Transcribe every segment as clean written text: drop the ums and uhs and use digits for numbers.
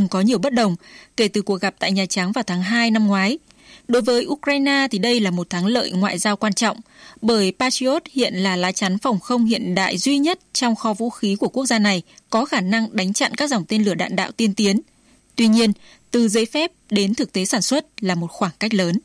từng có nhiều bất đồng kể từ cuộc gặp tại Nhà Trắng vào tháng 2 năm ngoái. Đối với Ukraine thì đây là một thắng lợi ngoại giao quan trọng, bởi Patriot hiện là lá chắn phòng không hiện đại duy nhất trong kho vũ khí của quốc gia này có khả năng đánh chặn các dòng tên lửa đạn đạo tiên tiến. Tuy nhiên, từ giấy phép đến thực tế sản xuất là một khoảng cách lớn.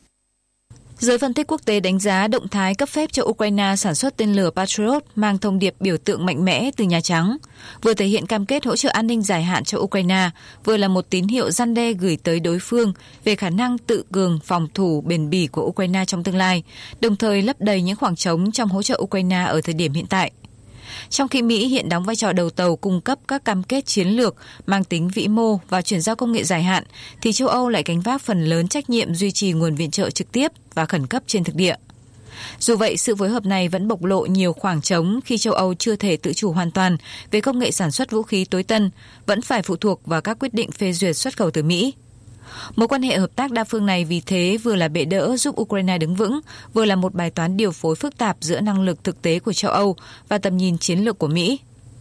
Giới phân tích quốc tế đánh giá động thái cấp phép cho Ukraine sản xuất tên lửa Patriot mang thông điệp biểu tượng mạnh mẽ từ Nhà Trắng, vừa thể hiện cam kết hỗ trợ an ninh dài hạn cho Ukraine, vừa là một tín hiệu răn đe gửi tới đối phương về khả năng tự cường phòng thủ bền bỉ của Ukraine trong tương lai, đồng thời lấp đầy những khoảng trống trong hỗ trợ Ukraine ở thời điểm hiện tại. Trong khi Mỹ hiện đóng vai trò đầu tàu cung cấp các cam kết chiến lược mang tính vĩ mô và chuyển giao công nghệ dài hạn, thì châu Âu lại gánh vác phần lớn trách nhiệm duy trì nguồn viện trợ trực tiếp và khẩn cấp trên thực địa. Dù vậy, sự phối hợp này vẫn bộc lộ nhiều khoảng trống khi châu Âu chưa thể tự chủ hoàn toàn về công nghệ sản xuất vũ khí tối tân, vẫn phải phụ thuộc vào các quyết định phê duyệt xuất khẩu từ Mỹ. Mối quan hệ hợp tác đa phương này vì thế vừa là bệ đỡ giúp Ukraine đứng vững, vừa là một bài toán điều phối phức tạp giữa năng lực thực tế của châu Âu và tầm nhìn chiến lược của Mỹ.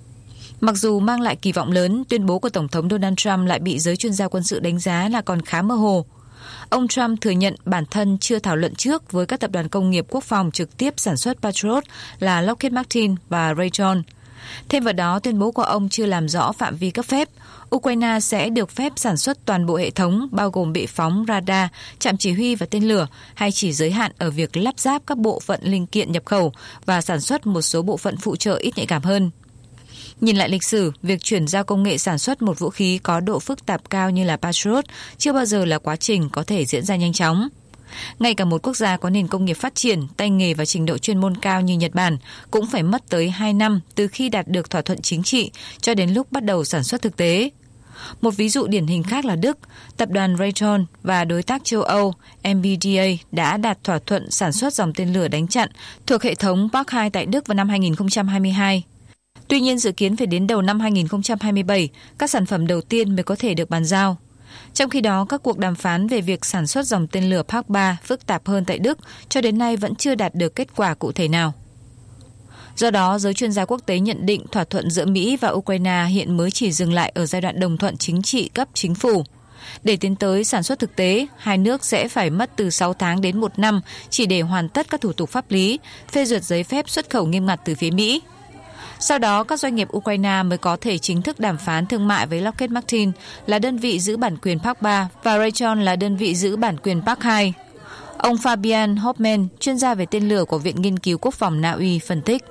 Mặc dù mang lại kỳ vọng lớn, tuyên bố của Tổng thống Donald Trump lại bị giới chuyên gia quân sự đánh giá là còn khá mơ hồ. Ông Trump thừa nhận bản thân chưa thảo luận trước với các tập đoàn công nghiệp quốc phòng trực tiếp sản xuất Patriot là Lockheed Martin và Raytheon. Thêm vào đó, tuyên bố của ông chưa làm rõ phạm vi cấp phép. Ukraine sẽ được phép sản xuất toàn bộ hệ thống, bao gồm bệ phóng, radar, trạm chỉ huy và tên lửa, hay chỉ giới hạn ở việc lắp ráp các bộ phận linh kiện nhập khẩu và sản xuất một số bộ phận phụ trợ ít nhạy cảm hơn. Nhìn lại lịch sử, việc chuyển giao công nghệ sản xuất một vũ khí có độ phức tạp cao như là Patriot chưa bao giờ là quá trình có thể diễn ra nhanh chóng. Ngay cả một quốc gia có nền công nghiệp phát triển, tay nghề và trình độ chuyên môn cao như Nhật Bản cũng phải mất tới 2 năm từ khi đạt được thỏa thuận chính trị cho đến lúc bắt đầu sản xuất thực tế. Một ví dụ điển hình khác là Đức, tập đoàn Raytheon và đối tác châu Âu MBDA đã đạt thỏa thuận sản xuất dòng tên lửa đánh chặn thuộc hệ thống Park 2 tại Đức vào năm 2022. Tuy nhiên dự kiến phải đến đầu năm 2027, các sản phẩm đầu tiên mới có thể được bàn giao. Trong khi đó, các cuộc đàm phán về việc sản xuất dòng tên lửa Park 3 phức tạp hơn tại Đức cho đến nay vẫn chưa đạt được kết quả cụ thể nào. Do đó, giới chuyên gia quốc tế nhận định thỏa thuận giữa Mỹ và Ukraine hiện mới chỉ dừng lại ở giai đoạn đồng thuận chính trị cấp chính phủ. Để tiến tới sản xuất thực tế, hai nước sẽ phải mất từ 6 tháng đến 1 năm chỉ để hoàn tất các thủ tục pháp lý, phê duyệt giấy phép xuất khẩu nghiêm ngặt từ phía Mỹ. Sau đó, các doanh nghiệp Ukraine mới có thể chính thức đàm phán thương mại với Lockheed Martin là đơn vị giữ bản quyền Park 3 và Raytheon là đơn vị giữ bản quyền Park 2. Ông Fabian Hoffman, chuyên gia về tên lửa của Viện Nghiên cứu Quốc phòng Na Uy, phân tích.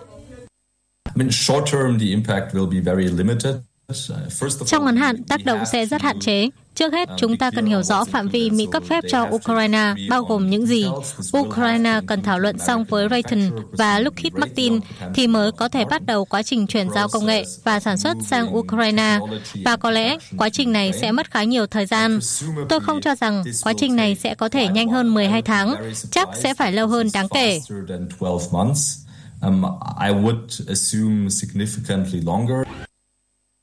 Trong ngắn hạn, tác động sẽ rất hạn chế. Trước hết, chúng ta cần hiểu rõ phạm vi Mỹ cấp phép cho Ukraine bao gồm những gì. Ukraine cần thảo luận xong với Raytheon và Lockheed Martin thì mới có thể bắt đầu quá trình chuyển giao công nghệ và sản xuất sang Ukraine. Và có lẽ quá trình này sẽ mất khá nhiều thời gian. Tôi không cho rằng quá trình này sẽ có thể nhanh hơn 12 tháng, chắc sẽ phải lâu hơn đáng kể. I would assume significantly longer.